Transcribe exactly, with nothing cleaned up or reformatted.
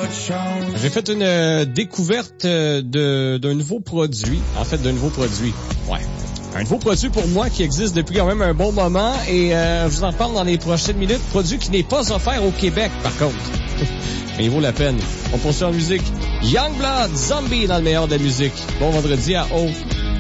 J'ai fait une euh, découverte euh, de d'un nouveau produit. En fait, d'un nouveau produit. Ouais. Un nouveau produit pour moi qui existe depuis quand même un bon moment et euh, je vous en parle dans les prochaines minutes. Produit qui n'est pas offert au Québec, par contre. Mais il vaut la peine. On poursuit en musique. Youngblood, Zombie dans le meilleur de la musique. Bon vendredi à O.